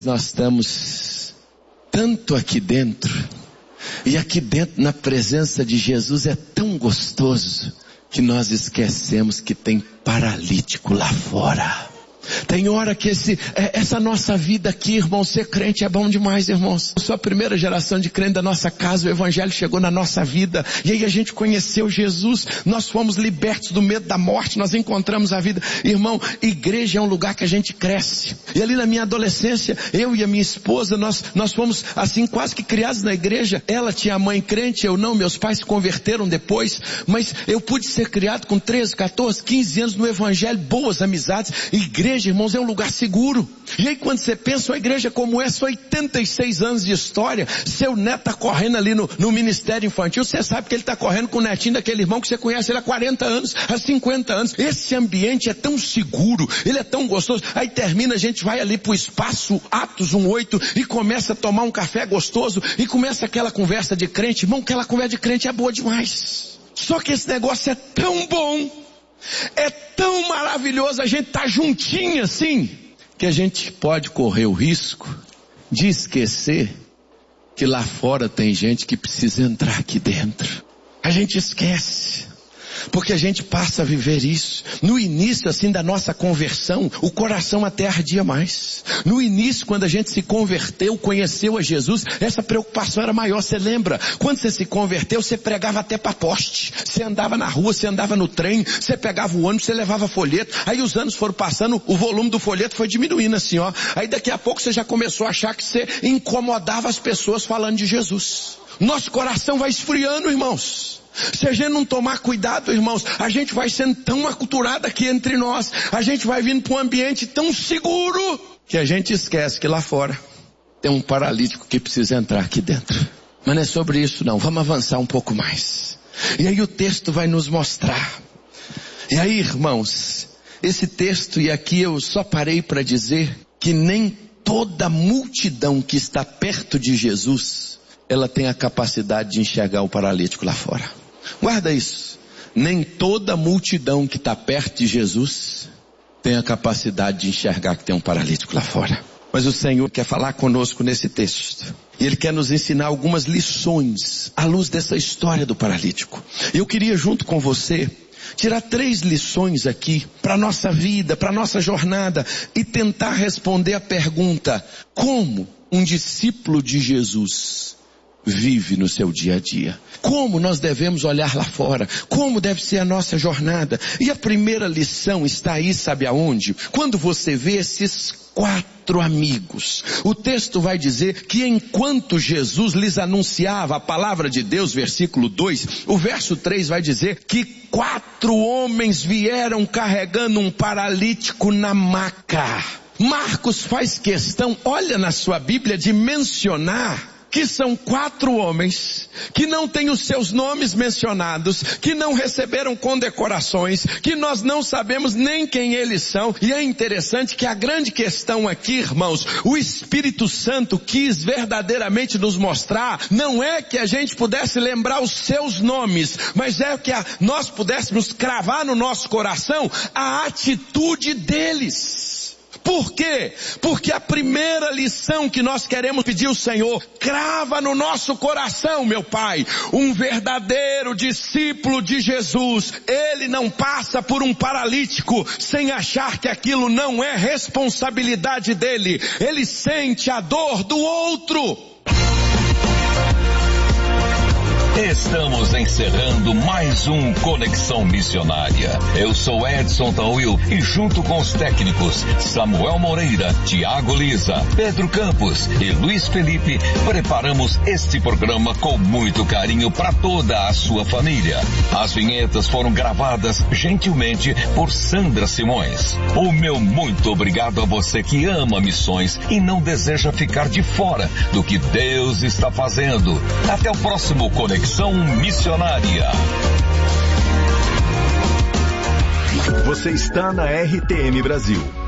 Nós estamos tanto aqui dentro, e aqui dentro na presença de Jesus é tão gostoso, que nós esquecemos que tem paralítico lá fora. Tem hora que essa nossa vida aqui, irmão, ser crente é bom demais, irmãos. Eu sou a primeira geração de crente da nossa casa, o evangelho chegou na nossa vida, e aí a gente conheceu Jesus, nós fomos libertos do medo da morte, nós encontramos a vida. Irmão, igreja é um lugar que a gente cresce. E ali na minha adolescência, eu e a minha esposa, nós fomos assim quase que criados na igreja. Ela tinha a mãe crente, eu não, meus pais se converteram depois, mas eu pude ser criado com 13, 14, 15 anos no evangelho, boas amizades. Igreja, irmãos, é um lugar seguro. E aí quando você pensa, uma igreja como essa, 86 anos de história, seu neto está correndo ali no ministério infantil, você sabe que ele está correndo com o netinho daquele irmão que você conhece ele há 40 anos, há 50 anos. Esse ambiente é tão seguro, ele é tão gostoso. Aí termina, a gente vai ali para o espaço Atos 1:8 e começa a tomar um café gostoso e começa aquela conversa de crente. Irmão, aquela conversa de crente é boa demais. Só que esse negócio é tão bom, é tão maravilhoso, a gente tá juntinho assim, que a gente pode correr o risco de esquecer que lá fora tem gente que precisa entrar aqui dentro. A gente esquece, porque a gente passa a viver isso. No início assim da nossa conversão, o coração até ardia mais. No início, quando a gente se converteu, conheceu a Jesus, essa preocupação era maior. Você lembra? Quando você se converteu, você pregava até para poste. Você andava na rua, você andava no trem, você pegava o ônibus, você levava folheto. Aí os anos foram passando, o volume do folheto foi diminuindo assim, ó. Aí daqui a pouco você já começou a achar que você incomodava as pessoas falando de Jesus. Nosso coração vai esfriando, irmãos. Se a gente não tomar cuidado, irmãos, a gente vai sendo tão aculturado aqui entre nós, a gente vai vindo para um ambiente tão seguro, que a gente esquece que lá fora tem um paralítico que precisa entrar aqui dentro. Mas não é sobre isso não, vamos avançar um pouco mais. E aí o texto vai nos mostrar. E aí, irmãos, esse texto, e aqui eu só parei para dizer que nem toda multidão que está perto de Jesus, ela tem a capacidade de enxergar o paralítico lá fora. Guarda isso. Nem toda multidão que está perto de Jesus tem a capacidade de enxergar que tem um paralítico lá fora. Mas o Senhor quer falar conosco nesse texto. E Ele quer nos ensinar algumas lições à luz dessa história do paralítico. Eu queria junto com você tirar 3 lições aqui para a nossa vida, para a nossa jornada, e tentar responder a pergunta: como um discípulo de Jesus vive no seu dia a dia? Como nós devemos olhar lá fora? Como deve ser a nossa jornada? E a primeira lição está aí, sabe aonde? Quando você vê esses 4 amigos. O texto vai dizer que enquanto Jesus lhes anunciava a palavra de Deus, versículo 2, o verso 3 vai dizer que 4 homens vieram carregando um paralítico na maca. Marcos faz questão, olha na sua Bíblia, de mencionar que são 4 homens que não têm os seus nomes mencionados, que não receberam condecorações, que nós não sabemos nem quem eles são. E é interessante que a grande questão aqui, irmãos, o Espírito Santo quis verdadeiramente nos mostrar, não é que a gente pudesse lembrar os seus nomes, mas é que nós pudéssemos cravar no nosso coração a atitude deles. Por quê? Porque a primeira lição que nós queremos pedir ao Senhor: crava no nosso coração, meu Pai, um verdadeiro discípulo de Jesus, ele não passa por um paralítico sem achar que aquilo não é responsabilidade dele. Ele sente a dor do outro. Estamos encerrando mais um Conexão Missionária. Eu sou Edson Tawil e junto com os técnicos Samuel Moreira, Tiago Lisa, Pedro Campos e Luiz Felipe, preparamos este programa com muito carinho para toda a sua família. As vinhetas foram gravadas gentilmente por Sandra Simões. O meu muito obrigado a você que ama missões e não deseja ficar de fora do que Deus está fazendo. Até o próximo Conexão Missionária. Você está na RTM Brasil.